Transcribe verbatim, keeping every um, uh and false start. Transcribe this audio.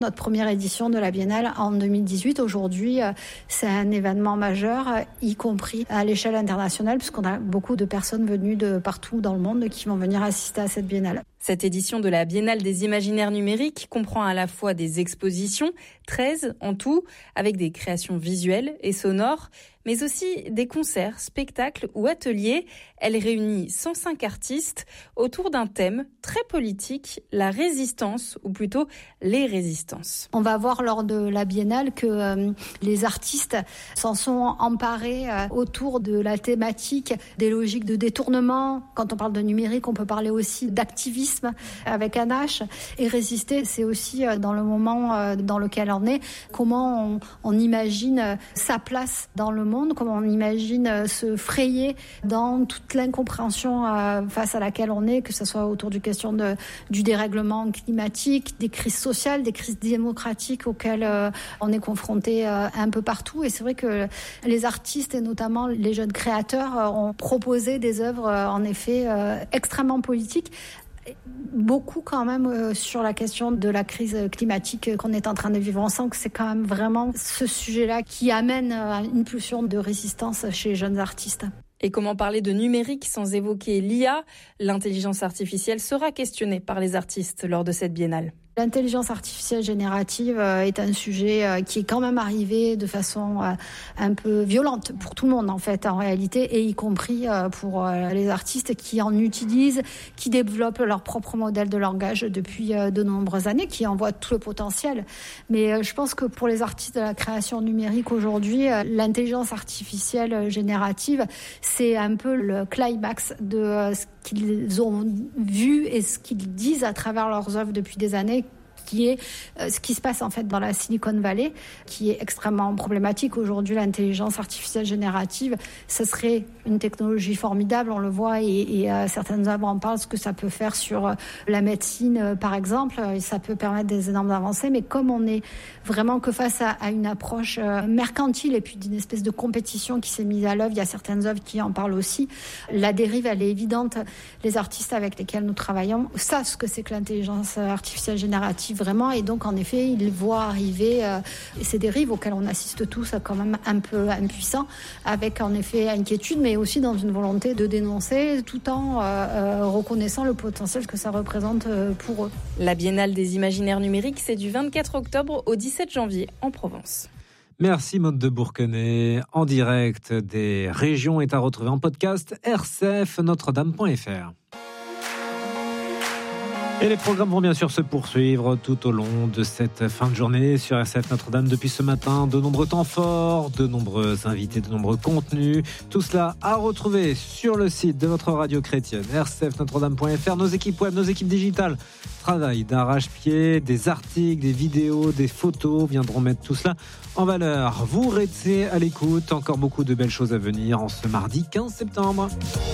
Notre première édition de la Biennale en deux mille dix-huit, aujourd'hui, c'est un événement majeur, y compris à l'échelle internationale, puisqu'on a beaucoup de personnes venues de partout dans le monde qui vont venir assister à cette Biennale. Cette édition de la Biennale des imaginaires numériques comprend à la fois des expositions, treize en tout, avec des créations visuelles et sonores, mais aussi des concerts, spectacles ou ateliers. Elle réunit cent cinq artistes autour d'un thème très politique, la résistance, ou plutôt les résistances. On va voir lors de la Biennale que euh, les artistes s'en sont emparés euh, autour de la thématique des logiques de détournement. Quand on parle de numérique, on peut parler aussi d'activisme avec un H. Et résister, c'est aussi euh, dans le moment euh, dans lequel on est, comment on, on imagine euh, sa place dans le monde, comment on imagine euh, se frayer dans toute l'incompréhension euh, face à laquelle on est, que ce soit autour du question de, du dérèglement climatique, des crises sociales, des crises démocratiques auxquelles euh, on est confronté euh, un peu partout. Et c'est vrai que les artistes et notamment les jeunes créateurs euh, ont proposé des œuvres euh, en effet euh, extrêmement politiques. Beaucoup quand même euh, sur la question de la crise climatique qu'on est en train de vivre. On sent que c'est quand même vraiment ce sujet-là qui amène euh, une pulsion de résistance chez les jeunes artistes. Et comment parler de numérique sans évoquer l'I A ? L'intelligence artificielle sera questionnée par les artistes lors de cette biennale. L'intelligence artificielle générative est un sujet qui est quand même arrivé de façon un peu violente pour tout le monde en fait en réalité, et y compris pour les artistes qui en utilisent, qui développent leur propre modèle de langage depuis de nombreuses années, qui en voient tout le potentiel. Mais je pense que pour les artistes de la création numérique aujourd'hui, l'intelligence artificielle générative, c'est un peu le climax de ce qu'ils ont vu et ce qu'ils disent à travers leurs œuvres depuis des années, qui est euh, ce qui se passe en fait dans la Silicon Valley, qui est extrêmement problématique. Aujourd'hui, l'intelligence artificielle générative, ce serait une technologie formidable, on le voit, et, et euh, certaines œuvres en parlent, ce que ça peut faire sur euh, la médecine, euh, par exemple, et ça peut permettre des énormes avancées, mais comme on est vraiment que face à, à une approche euh, mercantile et puis d'une espèce de compétition qui s'est mise à l'œuvre, il y a certaines œuvres qui en parlent aussi. La dérive, elle est évidente. Les artistes avec lesquels nous travaillons savent ce que c'est que l'intelligence artificielle générative vraiment, et donc en effet ils voient arriver euh, ces dérives auxquelles on assiste tous quand même un peu impuissants, avec en effet inquiétude, mais aussi dans une volonté de dénoncer tout en euh, euh, reconnaissant le potentiel que ça représente euh, pour eux. La Biennale des imaginaires numériques, c'est du vingt-quatre octobre au dix-sept janvier en Provence. Merci Maude de Bourquenay. En direct des régions est à retrouver en podcast r c f notre dame point f r. Et les programmes vont bien sûr se poursuivre tout au long de cette fin de journée sur R C F Notre-Dame depuis ce matin. De nombreux temps forts, de nombreux invités, de nombreux contenus. Tout cela à retrouver sur le site de votre radio chrétienne, r c f notre dame point f r. Nos équipes web, nos équipes digitales travaillent d'arrache-pied, des articles, des vidéos, des photos viendront mettre tout cela en valeur. Vous restez à l'écoute, encore beaucoup de belles choses à venir en ce mardi quinze septembre.